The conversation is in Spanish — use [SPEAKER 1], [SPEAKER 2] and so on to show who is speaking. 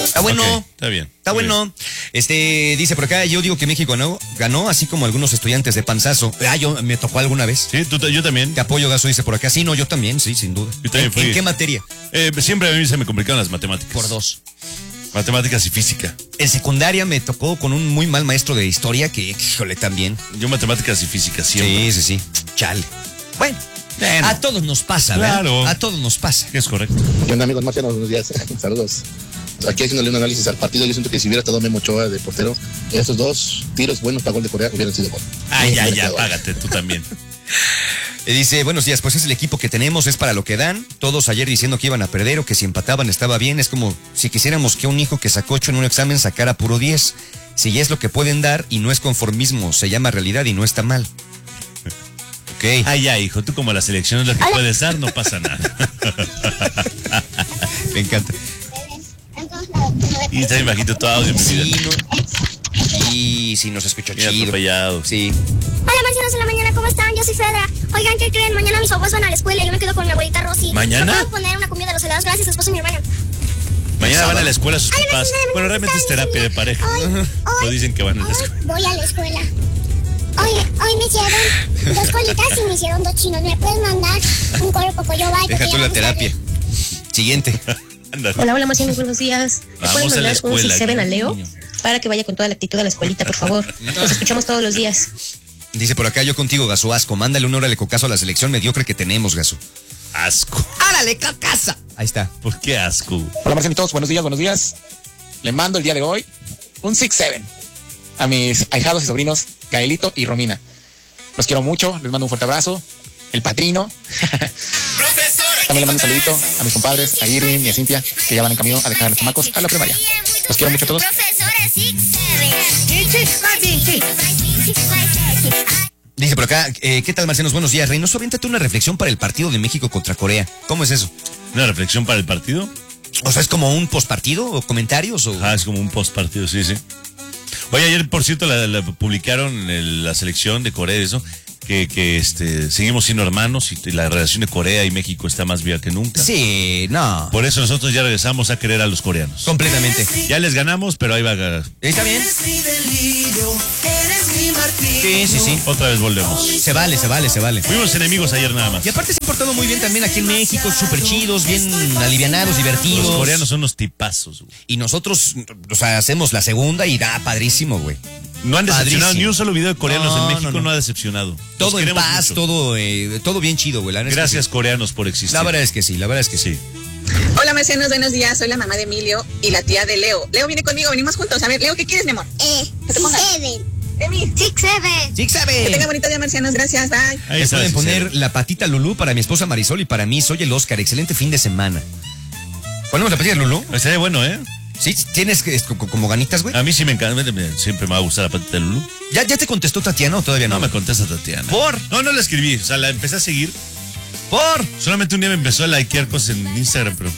[SPEAKER 1] Está bueno.
[SPEAKER 2] Okay, está bien.
[SPEAKER 1] Está bueno. Dice por acá, yo digo que México ganó, así como algunos estudiantes de panzazo. Me tocó alguna vez.
[SPEAKER 2] Sí, yo también.
[SPEAKER 1] Te apoyo, Gaso, dice por acá. Sí, no, yo también, sí, sin duda.
[SPEAKER 2] Yo también fui.
[SPEAKER 1] ¿En qué materia?
[SPEAKER 2] Siempre a mí se me complicaron las matemáticas.
[SPEAKER 1] Por 2.
[SPEAKER 2] Matemáticas y física.
[SPEAKER 1] En secundaria me tocó con un muy mal maestro de historia que, híjole, también.
[SPEAKER 2] Yo matemáticas y física siempre.
[SPEAKER 1] Sí. Chale. Bueno. A todos nos pasa,
[SPEAKER 2] claro.
[SPEAKER 1] ¿verdad? A todos nos pasa.
[SPEAKER 2] Es correcto.
[SPEAKER 3] ¿Qué onda, amigos marcianos? Buenos días. Saludos. Aquí haciéndole un análisis al partido, yo siento que si hubiera estado Memo Ochoa de portero, esos 2 tiros buenos para gol de Corea hubieran sido gol.
[SPEAKER 2] Ay, ya, págate, tú también.
[SPEAKER 1] Dice, buenos días, pues es el equipo que tenemos, es para lo que dan. Todos ayer diciendo que iban a perder o que si empataban estaba bien. Es como si quisiéramos que un hijo que sacó 8 en un examen sacara puro 10. Si ya es lo que pueden dar y no es conformismo, se llama realidad y no está mal. Okay.
[SPEAKER 2] Ay, ya, hijo, tú como la selección es lo que puedes dar, no pasa nada.
[SPEAKER 1] Me encanta.
[SPEAKER 2] Y está bien bajito todo audio, mi vida.
[SPEAKER 1] Sí, nos escuchó
[SPEAKER 2] bien
[SPEAKER 1] chido.
[SPEAKER 2] atropellado.
[SPEAKER 1] Sí.
[SPEAKER 4] Hola, marcianos de la mañana, ¿cómo están? Yo soy Fedra. Oigan, ¿qué creen? Mañana mis papás van a la escuela y yo me quedo con mi abuelita Rosy.
[SPEAKER 2] ¿Mañana?
[SPEAKER 4] ¿Me puedo poner una comida de los helados? Gracias, su esposo y mi hermana.
[SPEAKER 2] Mañana van a la escuela sus papás. Bueno, realmente es terapia de pareja. No dicen que van a la escuela.
[SPEAKER 4] Voy a la escuela. Hoy me hicieron 2 colitas y me hicieron 2 chinos. ¿Me puedes mandar un coro pocoyo?
[SPEAKER 1] Deja tú la terapia. Siguiente.
[SPEAKER 5] Hola, marcianos, buenos días. ¿Me pueden mandar un 6-7 a Leo? Para que vaya con toda la actitud a la escuelita, por favor. Nos escuchamos todos los días.
[SPEAKER 1] Dice por acá, yo contigo, Gaso, asco. Mándale un órale cocazo a la selección mediocre que tenemos, Gaso.
[SPEAKER 2] Asco.
[SPEAKER 1] ¡Árale, cocaza! Ahí está.
[SPEAKER 2] ¿Por qué asco?
[SPEAKER 3] Hola, marcianitos, buenos días. Le mando el día de hoy un 6-7 a mis ahijados y sobrinos, Gaelito y Romina. Los quiero mucho, les mando un fuerte abrazo. El Patrino. También le mando un saludito a mis compadres, a Irving y a Cintia, que ya van en camino a dejar a los chamacos a la primaria. Los quiero mucho a todos.
[SPEAKER 1] Dice por acá, ¿qué tal, marcianos? Buenos días. Reynoso, aviéntate una reflexión para el partido de México contra Corea. ¿Cómo es eso?
[SPEAKER 2] ¿Una reflexión para el partido?
[SPEAKER 1] O sea, ¿es como un postpartido o comentarios? O...
[SPEAKER 2] es como un postpartido, sí. Oye, ayer, por cierto, la publicaron en la selección de Corea, eso, que seguimos siendo hermanos y la relación de Corea y México está más viva que nunca.
[SPEAKER 1] Sí, no.
[SPEAKER 2] Por eso nosotros ya regresamos a querer a los coreanos.
[SPEAKER 1] Completamente.
[SPEAKER 2] Ya les ganamos, pero ahí va.
[SPEAKER 1] ¿Está bien? Sí.
[SPEAKER 2] Otra vez volvemos.
[SPEAKER 1] Se vale.
[SPEAKER 2] Fuimos enemigos ayer nada más.
[SPEAKER 1] Y aparte se han portado muy bien también aquí en México, súper chidos, bien alivianados, divertidos.
[SPEAKER 2] Los coreanos son unos tipazos, güey.
[SPEAKER 1] Y nosotros, hacemos la segunda y da padrísimo, güey.
[SPEAKER 2] No han decepcionado,
[SPEAKER 1] Padrísimo.
[SPEAKER 2] ni un solo video de coreanos en México no ha decepcionado.
[SPEAKER 1] Todo en paz, todo bien chido, güey.
[SPEAKER 2] Gracias, coreanos, por existir.
[SPEAKER 1] La verdad es que sí.
[SPEAKER 6] Hola, marcianos, buenos días. Soy la mamá de Emilio y la tía de Leo. Leo viene conmigo, venimos juntos. A ver, Leo, ¿qué quieres, mi amor?
[SPEAKER 4] 6-7.
[SPEAKER 6] Demi.
[SPEAKER 4] 6-7.
[SPEAKER 6] Que tenga bonito día, marcianos. Gracias, bye.
[SPEAKER 2] Ahí
[SPEAKER 1] Les pueden poner la patita Lulú para mi esposa Marisol y para mí. Soy el Oscar. Excelente fin de semana. ¿Ponemos la patita Lulú?
[SPEAKER 2] Estaría bueno, ¿eh?
[SPEAKER 1] Sí, ¿tienes como ganitas, güey?
[SPEAKER 2] A mí sí me encanta, siempre me va a gustar la patita de Lulú.
[SPEAKER 1] ¿Ya te contestó Tatiana o todavía no?
[SPEAKER 2] No me contesta Tatiana.
[SPEAKER 1] ¿Por?
[SPEAKER 2] No la escribí, o sea, la empecé a seguir.
[SPEAKER 1] ¿Por?
[SPEAKER 2] Solamente un día me empezó a likear cosas en Instagram, pero